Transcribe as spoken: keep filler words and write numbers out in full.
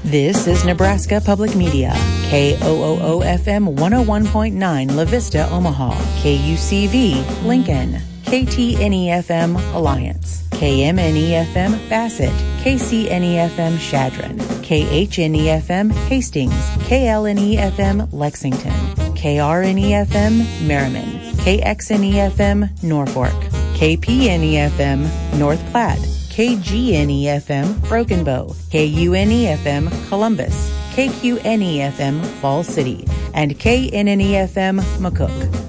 This is Nebraska Public Media, K O O O F M one oh one point nine La Vista, Omaha, K U C V, Lincoln, K T N E F M, Alliance, K M N E F M, Bassett, K C N E F M, Chadron, K H N E F M, Hastings, K L N E F M, Lexington, K R N E F M, Merriman, K X N E F M, Norfolk, K P N E F M, North Platte, K G N E F M, Broken Bow, K U N E F M, Columbus, K Q N E F M, Fall City, and K N N E F M, McCook.